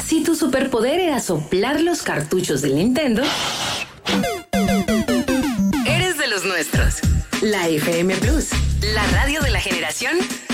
Si tu superpoder era soplar los cartuchos del Nintendo, eres de los nuestros. La FM Plus, la radio de la generación